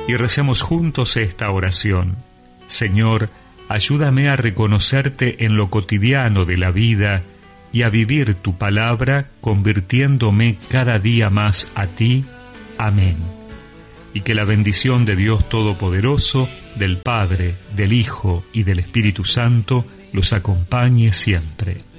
y recemos juntos esta oración. Señor, ayúdame a reconocerte en lo cotidiano de la vida y a vivir tu palabra, convirtiéndome cada día más a ti. Amén. Y que la bendición de Dios Todopoderoso, del Padre, del Hijo y del Espíritu Santo los acompañe siempre.